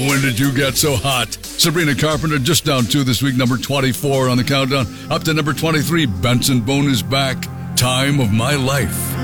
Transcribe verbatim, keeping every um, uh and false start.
when did you get so hot? Sabrina Carpenter just down two this week, number twenty-four on the countdown. Up to number twenty-three, Benson Boone is back. Time of My Life.